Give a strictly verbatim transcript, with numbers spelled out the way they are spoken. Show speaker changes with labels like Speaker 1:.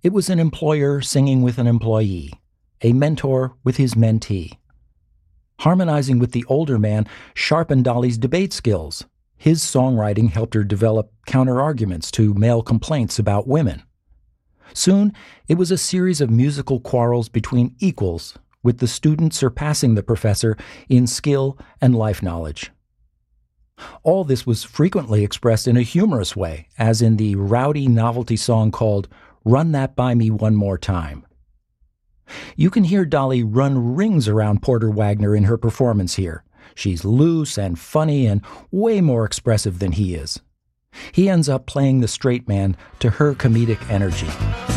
Speaker 1: It was an employer singing with an employee, a mentor with his mentee. Harmonizing with the older man sharpened Dolly's debate skills. His songwriting helped her develop counterarguments to male complaints about women. Soon, it was a series of musical quarrels between equals, with the student surpassing the professor in skill and life knowledge. All this was frequently expressed in a humorous way, as in the rowdy novelty song called "Run That By Me One More Time." You can hear Dolly run rings around Porter Wagoner in her performance here. She's loose and funny and way more expressive than he is. He ends up playing the straight man to her comedic energy.